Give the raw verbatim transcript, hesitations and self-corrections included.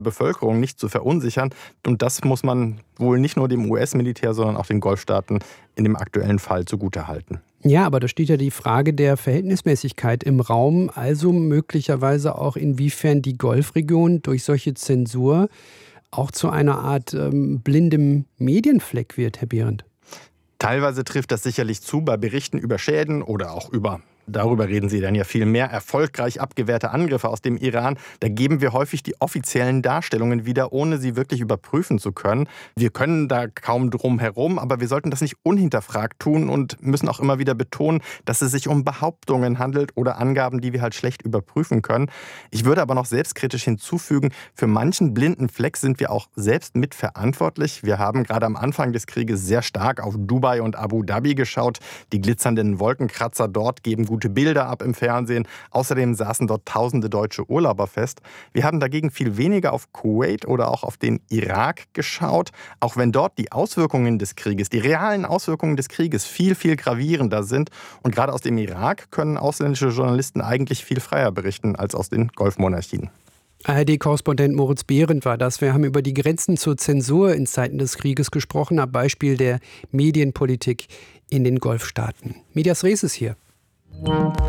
Bevölkerung nicht zu verunsichern. Und das muss man wohl nicht nur dem U S-Militär, sondern auch den Golfstaaten in dem aktuellen Fall zugutehalten. Ja, aber da steht ja die Frage der Verhältnismäßigkeit im Raum, also möglicherweise auch inwiefern die Golfregion durch solche Zensur auch zu einer Art ähm, blindem Medienfleck wird, Herr Behrendt. Teilweise trifft das sicherlich zu bei Berichten über Schäden oder auch über, darüber reden Sie dann ja viel mehr, erfolgreich abgewehrte Angriffe aus dem Iran. Da geben wir häufig die offiziellen Darstellungen wieder, ohne sie wirklich überprüfen zu können. Wir können da kaum drum herum, aber wir sollten das nicht unhinterfragt tun und müssen auch immer wieder betonen, dass es sich um Behauptungen handelt oder Angaben, die wir halt schlecht überprüfen können. Ich würde aber noch selbstkritisch hinzufügen, für manchen blinden Fleck sind wir auch selbst mitverantwortlich. Wir haben gerade am Anfang des Krieges sehr stark auf Dubai und Abu Dhabi geschaut. Die glitzernden Wolkenkratzer dort geben gute Bilder ab im Fernsehen. Außerdem saßen dort tausende deutsche Urlauber fest. Wir haben dagegen viel weniger auf Kuwait oder auch auf den Irak geschaut, auch wenn dort die Auswirkungen des Krieges, die realen Auswirkungen des Krieges viel, viel gravierender sind. Und gerade aus dem Irak können ausländische Journalisten eigentlich viel freier berichten als aus den Golfmonarchien. A R D-Korrespondent Moritz Behrendt war das. Wir haben über die Grenzen zur Zensur in Zeiten des Krieges gesprochen, am Beispiel der Medienpolitik in den Golfstaaten. Medias Res ist hier.